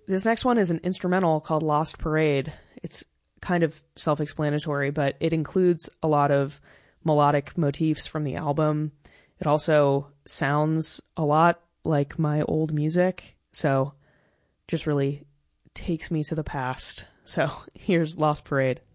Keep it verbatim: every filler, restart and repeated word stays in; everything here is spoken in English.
this next one is an instrumental called Lost Parade. It's kind of self-explanatory, but it includes a lot of melodic motifs from the album. It also sounds a lot like my old music, so just really takes me to the past. So here's Lost Parade.